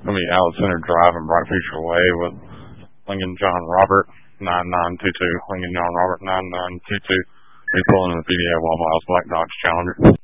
going to be Out Center Drive in Bright Future Way with Lincoln John Robert 9922. Lincoln John Robert 9922. He's pulling in the PDA 1 miles Black Dodge Challenger.